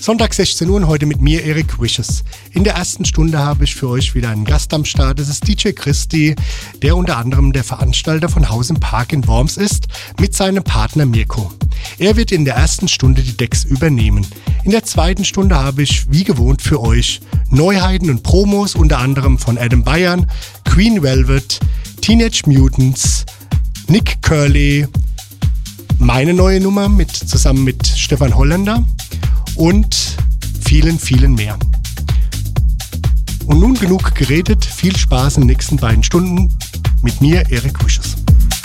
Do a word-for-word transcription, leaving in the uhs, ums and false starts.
Sonntag sechzehn Uhr und heute mit mir, Eric Wishes. In der ersten Stunde habe ich für euch wieder einen Gast am Start. Das ist D J Christy, der unter anderem der Veranstalter von Haus im Park in Worms ist, mit seinem Partner Mirko. Er wird in der ersten Stunde die Decks übernehmen. In der zweiten Stunde habe ich, wie gewohnt für euch, Neuheiten und Promos, unter anderem von Adam Bayern, Queen Velvet, Teenage Mutants, Nick Curly, meine neue Nummer mit, zusammen mit Stefan Holländer und vielen, vielen mehr. Und nun genug geredet, viel Spaß in den nächsten beiden Stunden mit mir, Eric Wishes.